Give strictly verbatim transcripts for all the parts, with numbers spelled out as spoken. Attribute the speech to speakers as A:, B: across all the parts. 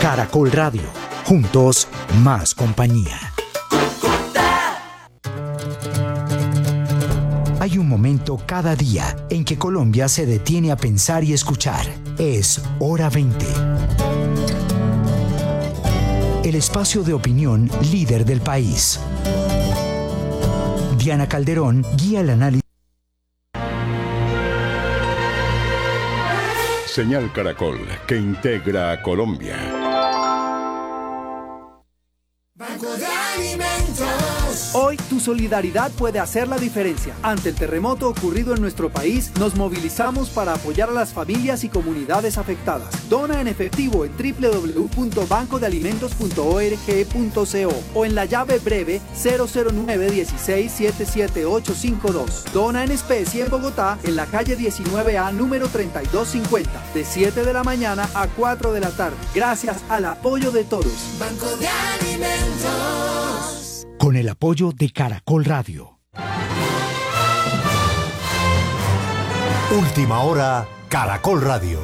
A: Caracol Radio. Juntos, más compañía. Hay un momento cada día en que Colombia se detiene a pensar y escuchar. Es Hora veinte. El espacio de opinión líder del país. Diana Calderón guía el análisis.
B: Señal Caracol, que integra a Colombia.
C: Banco de Alimentos.
D: Hoy tu solidaridad puede hacer la diferencia. Ante el terremoto ocurrido en nuestro país, nos movilizamos para apoyar a las familias y comunidades afectadas. Dona en efectivo en doble u doble u doble u punto banco de alimentos punto org punto co o en la llave breve cero cero nueve uno seis siete siete ocho cinco dos. Dona en especie en Bogotá, en la calle diecinueve A, número treinta y dos cincuenta, de siete de la mañana a cuatro de la tarde. Gracias al apoyo de todos.
C: Banco de Alimentos.
A: Con el apoyo de Caracol Radio.
E: Última hora, Caracol Radio.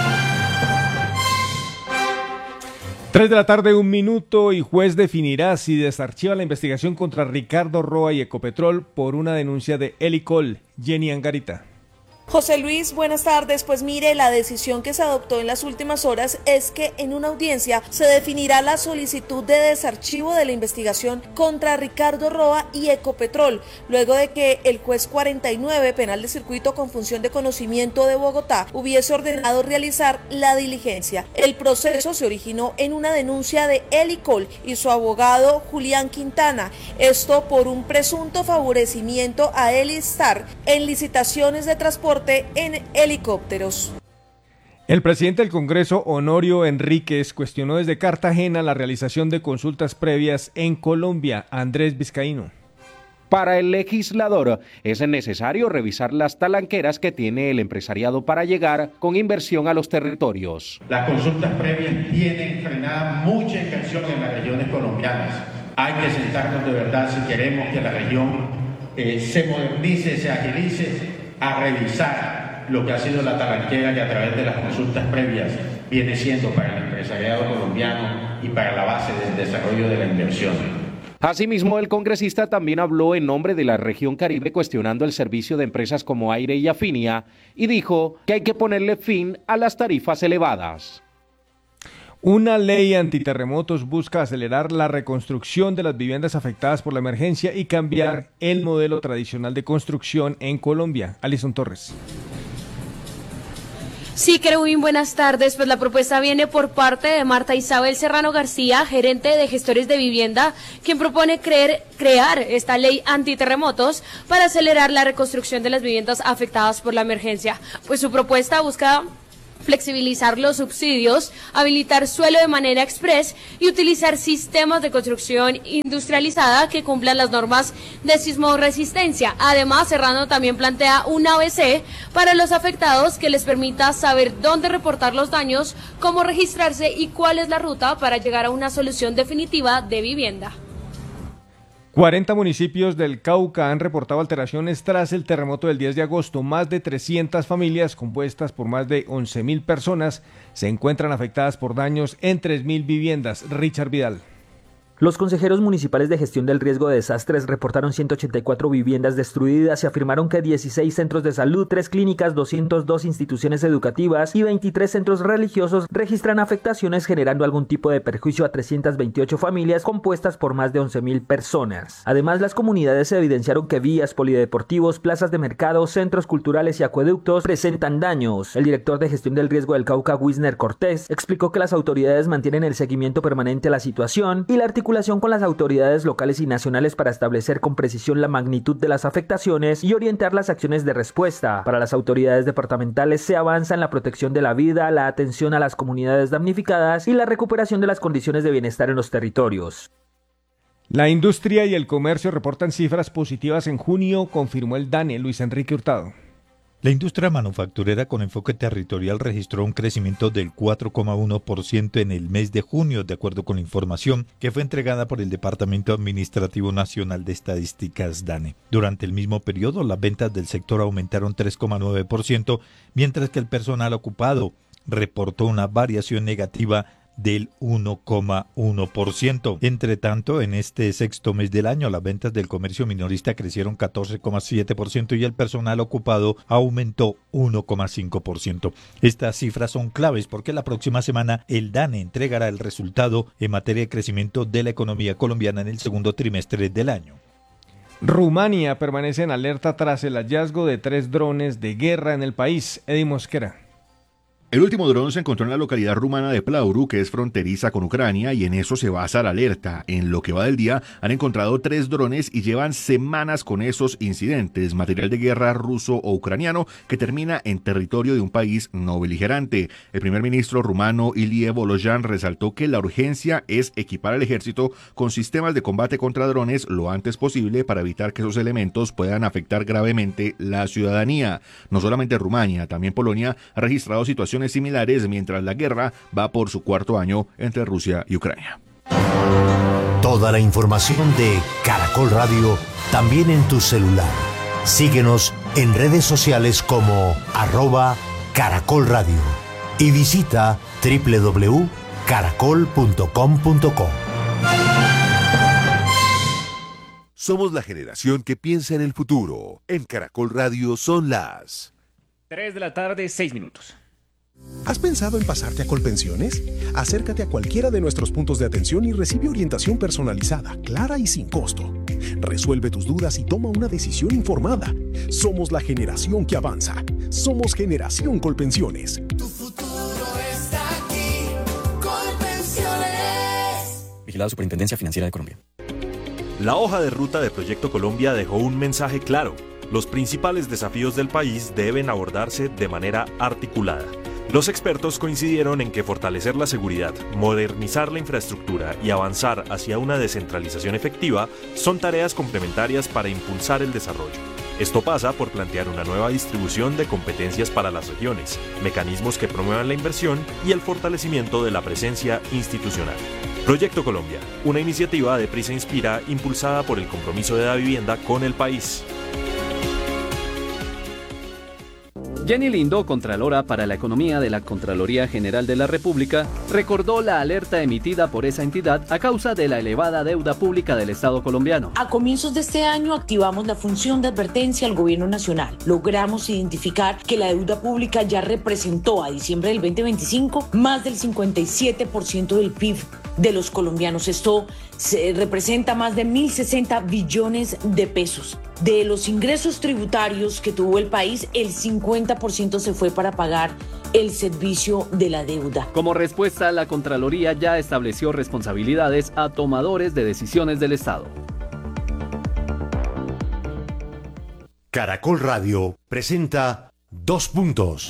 F: Tres de la tarde, un minuto, y juez definirá si desarchiva la investigación contra Ricardo Roa y Ecopetrol por una denuncia de Elicol. Jenny Angarita.
G: José Luis, buenas tardes. Pues mire, la decisión que se adoptó en las últimas horas es que en una audiencia se definirá la solicitud de desarchivo de la investigación contra Ricardo Roa y Ecopetrol, luego de que el juez cuarenta y nueve penal de circuito con función de conocimiento de Bogotá hubiese ordenado realizar la diligencia. El proceso se originó en una denuncia de Elicol y su abogado Julián Quintana, esto por un presunto favorecimiento a Elistar en licitaciones de transporte en helicópteros.
F: El presidente del Congreso, Honorio Enríquez, cuestionó desde Cartagena la realización de consultas previas en Colombia. Andrés Vizcaíno.
H: Para el legislador es necesario revisar las talanqueras que tiene el empresariado para llegar con inversión a los territorios.
I: Las consultas previas tienen frenada mucha inversión en las regiones colombianas. Hay que sentarnos de verdad si queremos que la región eh, se modernice, se agilice, a revisar lo que ha sido la talanquera que a través de las consultas previas viene siendo para el empresariado colombiano y para la base del desarrollo de la inversión.
H: Asimismo, el congresista también habló en nombre de la región Caribe cuestionando el servicio de empresas como Aire y Afinia y dijo que hay que ponerle fin a las tarifas elevadas.
F: Una ley antiterremotos busca acelerar la reconstrucción de las viviendas afectadas por la emergencia y cambiar el modelo tradicional de construcción en Colombia. Alison Torres.
J: Sí, Kerwin, buenas tardes. Pues la propuesta viene por parte de Marta Isabel Serrano García, gerente de gestores de vivienda, quien propone creer, crear esta ley antiterremotos para acelerar la reconstrucción de las viviendas afectadas por la emergencia. Pues su propuesta busca flexibilizar los subsidios, habilitar suelo de manera express y utilizar sistemas de construcción industrializada que cumplan las normas de sismoresistencia. Además, Serrano también plantea un A B C para los afectados que les permita saber dónde reportar los daños, cómo registrarse y cuál es la ruta para llegar a una solución definitiva de vivienda.
F: cuarenta municipios del Cauca han reportado alteraciones tras el terremoto del diez de agosto. Más de trescientas familias, compuestas por más de once mil personas, se encuentran afectadas por daños en tres mil viviendas. Richard Vidal.
K: Los consejeros municipales de gestión del riesgo de desastres reportaron ciento ochenta y cuatro viviendas destruidas y afirmaron que dieciséis centros de salud, tres clínicas, doscientas dos instituciones educativas y veintitrés centros religiosos registran afectaciones, generando algún tipo de perjuicio a trescientas veintiocho familias compuestas por más de once mil personas. Además, las comunidades evidenciaron que vías, polideportivos, plazas de mercado, centros culturales y acueductos presentan daños. El director de gestión del riesgo del Cauca, Wisner Cortés, explicó que las autoridades mantienen el seguimiento permanente a la situación y la articulación con las autoridades locales y nacionales para establecer con precisión la magnitud de las afectaciones y orientar las acciones de respuesta. Para las autoridades departamentales se avanza en la protección de la vida, la atención a las comunidades damnificadas y la recuperación de las condiciones de bienestar en los territorios.
F: La industria y el comercio reportan cifras positivas en junio, confirmó el DANE. Luis Enrique Hurtado.
L: La industria manufacturera con enfoque territorial registró un crecimiento del cuatro coma uno por ciento en el mes de junio, de acuerdo con la información que fue entregada por el Departamento Administrativo Nacional de Estadísticas DANE. Durante el mismo periodo, las ventas del sector aumentaron tres coma nueve por ciento, mientras que el personal ocupado reportó una variación negativa del uno coma uno por ciento. Entre tanto, en este sexto mes del año, las ventas del comercio minorista crecieron catorce coma siete por ciento y el personal ocupado aumentó uno coma cinco por ciento. Estas cifras son claves porque la próxima semana el DANE entregará el resultado en materia de crecimiento de la economía colombiana en el segundo trimestre del año.
F: Rumania permanece en alerta tras el hallazgo de tres drones de guerra en el país. Edi Mosquera.
M: El último dron se encontró en la localidad rumana de Plauru, que es fronteriza con Ucrania, y en eso se basa la alerta. En lo que va del día, han encontrado tres drones y llevan semanas con esos incidentes, material de guerra ruso o ucraniano que termina en territorio de un país no beligerante. El primer ministro rumano, Ilie Volojan, resaltó que la urgencia es equipar al ejército con sistemas de combate contra drones lo antes posible para evitar que esos elementos puedan afectar gravemente la ciudadanía. No solamente Rumania, también Polonia ha registrado situaciones similares mientras la guerra va por su cuarto año entre Rusia y Ucrania.
E: Toda la información de Caracol Radio también en tu celular. Síguenos en redes sociales como arroba Caracol Radio y visita doble u doble u doble u punto caracol punto com punto co.
N: Somos la generación que piensa en el futuro. En Caracol Radio son las
O: tres de la tarde, seis minutos.
P: ¿Has pensado en pasarte a Colpensiones? Acércate a cualquiera de nuestros puntos de atención y recibe orientación personalizada, clara y sin costo. Resuelve tus dudas y toma una decisión informada. Somos la generación que avanza. Somos Generación Colpensiones.
C: Tu futuro está aquí. Colpensiones.
Q: Vigilado Superintendencia Financiera de Colombia.
R: La hoja de ruta de Proyecto Colombia dejó un mensaje claro. Los principales desafíos del país deben abordarse de manera articulada. Los expertos coincidieron en que fortalecer la seguridad, modernizar la infraestructura y avanzar hacia una descentralización efectiva son tareas complementarias para impulsar el desarrollo. Esto pasa por plantear una nueva distribución de competencias para las regiones, mecanismos que promuevan la inversión y el fortalecimiento de la presencia institucional. Proyecto Colombia, una iniciativa de Prisa Inspira impulsada por el compromiso de la vivienda con el país.
S: Jenny Lindo, Contralora para la Economía de la Contraloría General de la República, recordó la alerta emitida por esa entidad a causa de la elevada deuda pública del Estado colombiano.
T: A comienzos de este año activamos la función de advertencia al Gobierno Nacional. Logramos identificar que la deuda pública ya representó a diciembre del veinte veinticinco más del cincuenta y siete por ciento del P I B de los colombianos. Esto se representa más de mil sesenta billones de pesos. De los ingresos tributarios que tuvo el país, el cincuenta por ciento se fue para pagar el servicio de la deuda.
S: Como respuesta, la Contraloría ya estableció responsabilidades a tomadores de decisiones del Estado.
E: Caracol Radio presenta Dos Puntos.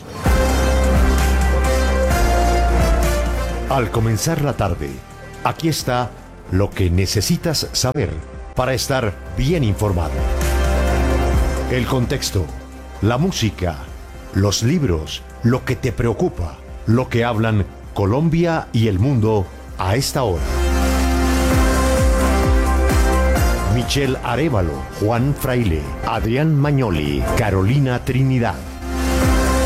E: Al comenzar la tarde, aquí está lo que necesitas saber para estar bien informado. El contexto, la música, los libros, lo que te preocupa, lo que hablan Colombia y el mundo a esta hora. Michelle Arévalo, Juan Fraile, Adrián Mañoli, Carolina Trinidad.